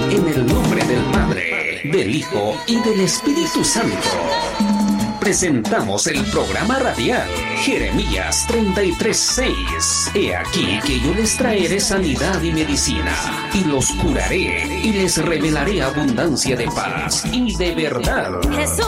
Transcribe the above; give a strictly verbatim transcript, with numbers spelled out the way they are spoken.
En el nombre del Padre, del Hijo y del Espíritu Santo. Presentamos el programa radial Jeremías treinta y tres seis. He aquí que yo les traeré sanidad y medicina, y los curaré, y les revelaré abundancia de paz y de verdad. Jesús.